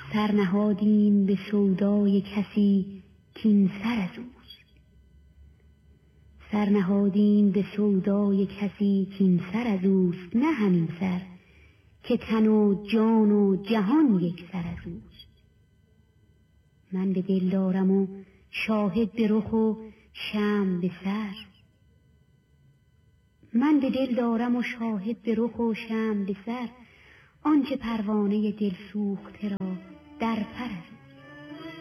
سر نهادیم به سودای کسی کین سر از اوست. سر نهادیم به سودای کسی کین سر از اوست، نه همین سر که تن و جان و جهان یک سر از اوست. من به دل دارم و شاهد به رخ و شمع به سر. من به دل دارم و شاهد به رخ و شمع به سر، آنچه پروانه دل سوخته را در پر است.